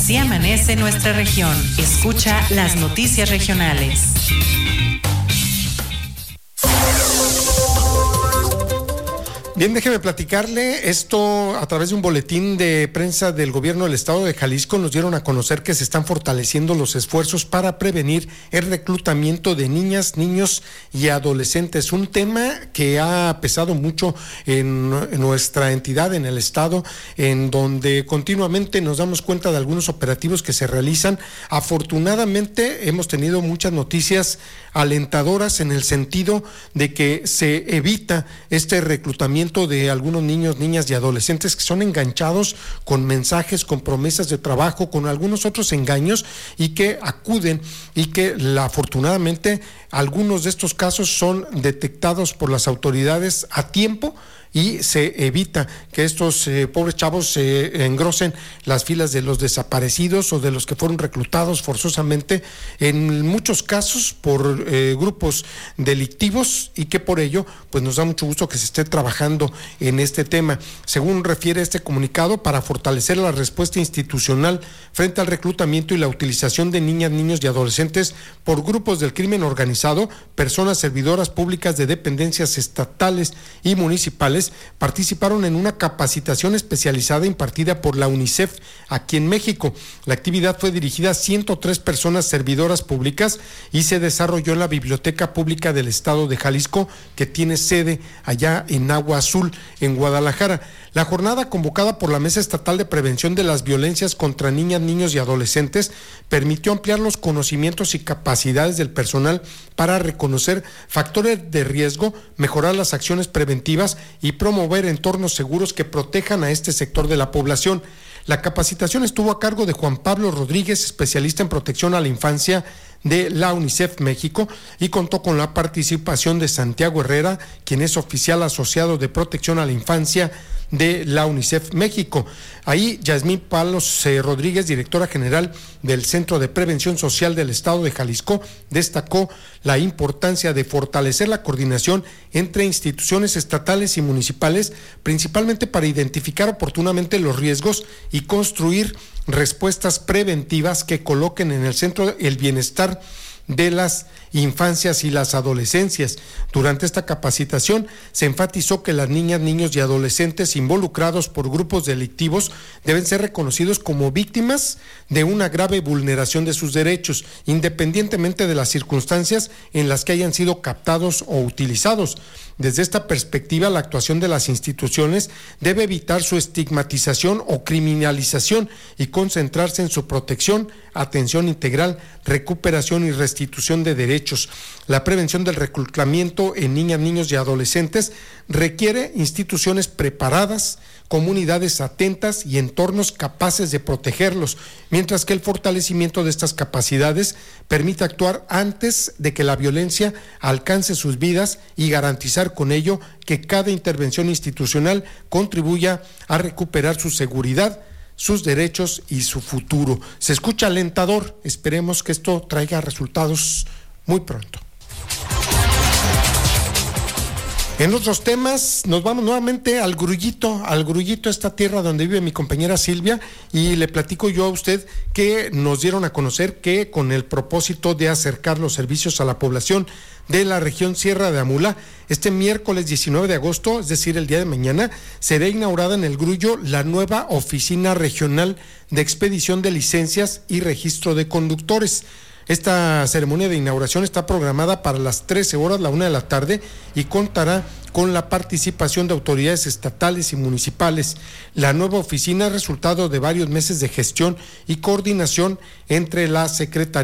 Así amanece nuestra región. Escucha las noticias regionales. Bien, déjeme platicarle esto a través de un boletín de prensa del gobierno del estado de Jalisco. Nos dieron a conocer que se están fortaleciendo los esfuerzos para prevenir el reclutamiento de niñas, niños y adolescentes. Un tema que ha pesado mucho en nuestra entidad, en el estado, en donde continuamente nos damos cuenta de algunos operativos que se realizan. Afortunadamente hemos tenido muchas noticias alentadoras en el sentido de que se evita este reclutamiento de algunos niños, niñas y adolescentes que son enganchados con mensajes, con promesas de trabajo, con algunos otros engaños y que acuden y que afortunadamente algunos de estos casos son detectados por las autoridades a tiempo y se evita que estos pobres chavos se engrosen las filas de los desaparecidos o de los que fueron reclutados forzosamente, en muchos casos por grupos delictivos, y que por ello pues nos da mucho gusto que se esté trabajando en este tema. Según refiere este comunicado, para fortalecer la respuesta institucional frente al reclutamiento y la utilización de niñas, niños y adolescentes por grupos del crimen organizado, personas servidoras públicas de dependencias estatales y municipales participaron en una capacitación especializada impartida por la UNICEF aquí en México. La actividad fue dirigida a 103 personas servidoras públicas y se desarrolló en la Biblioteca Pública del Estado de Jalisco, que tiene sede allá en Agua Azul, en Guadalajara. La jornada, convocada por la Mesa Estatal de Prevención de las Violencias contra Niñas, Niños y Adolescentes, permitió ampliar los conocimientos y capacidades del personal para reconocer factores de riesgo, mejorar las acciones preventivas y promover entornos seguros que protejan a este sector de la población. La capacitación estuvo a cargo de Juan Pablo Rodríguez, especialista en protección a la infancia de la UNICEF México, y contó con la participación de Santiago Herrera, quien es oficial asociado de protección a la infancia de la UNICEF México. Ahí Yasmín Palos Rodríguez, directora general del Centro de Prevención Social del Estado de Jalisco, destacó la importancia de fortalecer la coordinación entre instituciones estatales y municipales, principalmente para identificar oportunamente los riesgos y construir respuestas preventivas que coloquen en el centro el bienestar de las infancias y las adolescencias. Durante esta capacitación se enfatizó que las niñas, niños y adolescentes involucrados por grupos delictivos deben ser reconocidos como víctimas de una grave vulneración de sus derechos, independientemente de las circunstancias en las que hayan sido captados o utilizados. Desde esta perspectiva, la actuación de las instituciones debe evitar su estigmatización o criminalización y concentrarse en su protección, atención integral, recuperación y restitución de derechos. La prevención del reclutamiento en niñas, niños y adolescentes requiere instituciones preparadas, comunidades atentas y entornos capaces de protegerlos, mientras que el fortalecimiento de estas capacidades permite actuar antes de que la violencia alcance sus vidas y garantizar con ello que cada intervención institucional contribuya a recuperar su seguridad, sus derechos y su futuro. Se escucha alentador, esperemos que esto traiga resultados muy pronto. En otros temas, nos vamos nuevamente al Grullito, esta tierra donde vive mi compañera Silvia, y le platico yo a usted que nos dieron a conocer que con el propósito de acercar los servicios a la población de la región Sierra de Amula, este miércoles 19 de agosto, es decir, el día de mañana, será inaugurada en el Grullo la nueva Oficina Regional de Expedición de Licencias y Registro de Conductores. Esta ceremonia de inauguración está programada para las 13 horas, la 1 de la tarde, y contará con la participación de autoridades estatales y municipales. La nueva oficina es resultado de varios meses de gestión y coordinación entre la Secretaría